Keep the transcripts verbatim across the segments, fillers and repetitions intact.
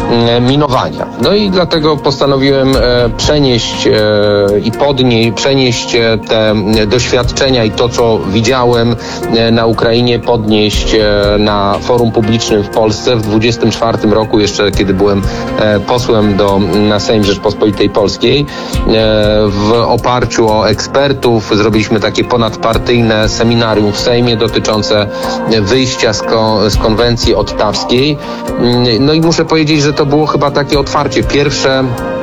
minowania. No i dlatego postanowiłem przenieść i podnieść, przenieść te doświadczenia i to, co widziałem na Ukrainie, podnieść na forum publicznym w Polsce w dwudziestym czwartym roku, jeszcze kiedy byłem posłem do, na Sejm Rzeczpospolitej Polskiej. W oparciu o ekspertów zrobiliśmy takie ponadpartyjne seminarium w Sejmie dotyczące wyjścia z, ko, z konwencji ottawskiej. No i muszę powiedzieć, że to było chyba takie otwarcie pierwsze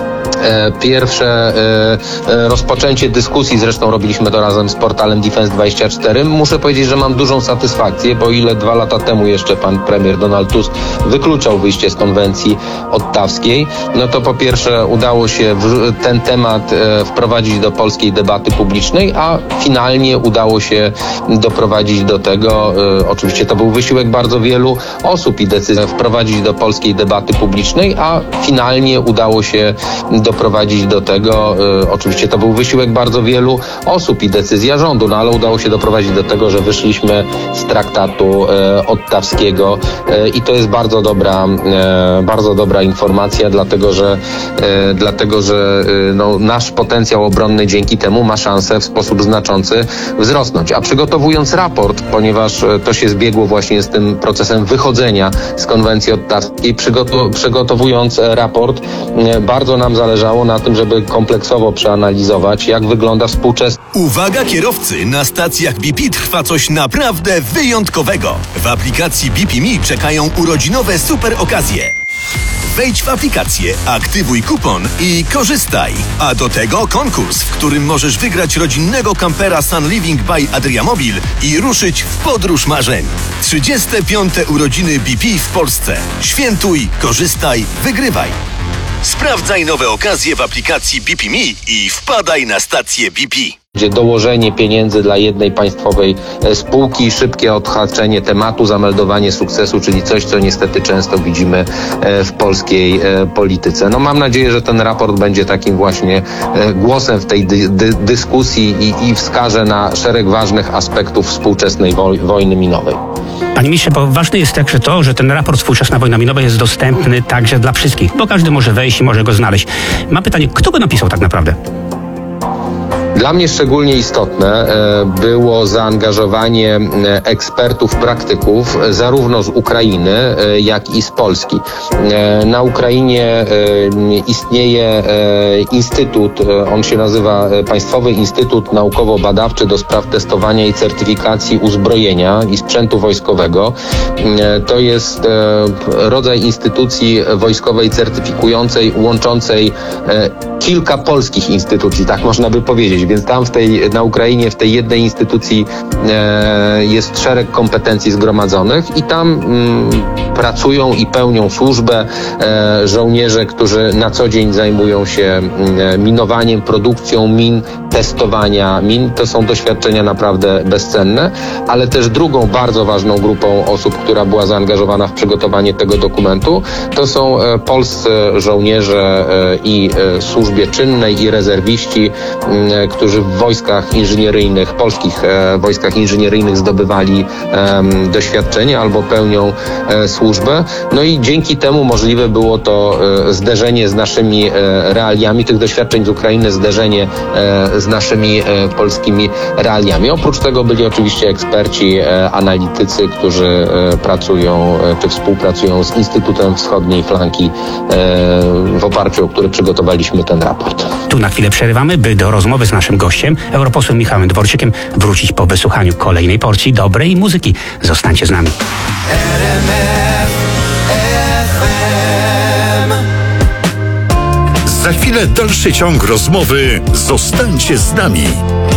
Pierwsze rozpoczęcie dyskusji, zresztą robiliśmy to razem z portalem Defense dwadzieścia cztery. Muszę powiedzieć, że mam dużą satysfakcję, bo ile dwa lata temu jeszcze pan premier Donald Tusk wykluczał wyjście z konwencji ottawskiej, no to po pierwsze udało się ten temat wprowadzić do polskiej debaty publicznej, a finalnie udało się doprowadzić do tego, oczywiście to był wysiłek bardzo wielu osób i decyzję wprowadzić do polskiej debaty publicznej, a finalnie udało się doprowadzić do tego, y, oczywiście to był wysiłek bardzo wielu osób i decyzja rządu, no ale udało się doprowadzić do tego, że wyszliśmy z traktatu y, ottawskiego y, i to jest bardzo dobra, y, bardzo dobra informacja, dlatego że, y, dlatego, że y, no, nasz potencjał obronny dzięki temu ma szansę w sposób znaczący wzrosnąć. A przygotowując raport, ponieważ y, to się zbiegło właśnie z tym procesem wychodzenia z konwencji ottawskiej, przygotu- przygotowując raport, y, bardzo nam zależało na tym, żeby kompleksowo przeanalizować, jak wygląda współczesny. Uwaga kierowcy, na stacjach B P trwa coś naprawdę wyjątkowego. W aplikacji B P Me czekają urodzinowe super okazje. Wejdź w aplikację, aktywuj kupon i korzystaj. A do tego konkurs, w którym możesz wygrać rodzinnego kampera Sun Living by Adriamobil i ruszyć w podróż marzeń. trzydzieste piąte urodziny B P w Polsce. Świętuj, korzystaj, wygrywaj. Sprawdzaj nowe okazje w aplikacji B P Me i wpadaj na stację B P. Gdzie dołożenie pieniędzy dla jednej państwowej spółki, szybkie odhaczenie tematu, zameldowanie sukcesu, czyli coś, co niestety często widzimy w polskiej polityce. No mam nadzieję, że ten raport będzie takim właśnie głosem w tej dy- dy- dyskusji i, i wskaże na szereg ważnych aspektów współczesnej woj- wojny minowej. Panie ministrze, bo ważne jest także to, że ten raport Współczesna wojna minowa jest dostępny także dla wszystkich, bo każdy może wejść i może go znaleźć. Mam pytanie, kto go napisał tak naprawdę? Dla mnie szczególnie istotne było zaangażowanie ekspertów, praktyków zarówno z Ukrainy, jak i z Polski. Na Ukrainie istnieje instytut, on się nazywa Państwowy Instytut Naukowo-Badawczy do spraw testowania i certyfikacji uzbrojenia i sprzętu wojskowego. To jest rodzaj instytucji wojskowej certyfikującej, łączącej kilka polskich instytucji, tak można by powiedzieć. Więc tam w tej, na Ukrainie w tej jednej instytucji e, jest szereg kompetencji zgromadzonych i tam mm, pracują i pełnią służbę e, żołnierze, którzy na co dzień zajmują się e, minowaniem, produkcją min, testowania min. To są doświadczenia naprawdę bezcenne, ale też drugą bardzo ważną grupą osób, która była zaangażowana w przygotowanie tego dokumentu, to są e, polscy żołnierze e, i e, służbie czynnej i rezerwiści, e, którzy w wojskach inżynieryjnych, polskich e, wojskach inżynieryjnych zdobywali e, doświadczenie albo pełnią e, służbę. No i dzięki temu możliwe było to e, zderzenie z naszymi e, realiami tych doświadczeń z Ukrainy, zderzenie e, z naszymi e, polskimi realiami. Oprócz tego byli oczywiście eksperci, e, analitycy, którzy e, pracują e, czy współpracują z Instytutem Wschodniej Flanki, e, w oparciu o który przygotowaliśmy ten raport. Tu na chwilę przerywamy, by do rozmowy z naszym gościem, europosłem Michałem Dworczykiem, wrócić po wysłuchaniu kolejnej porcji dobrej muzyki. Zostańcie z nami. R M F F M. Za chwilę dalszy ciąg rozmowy. Zostańcie z nami.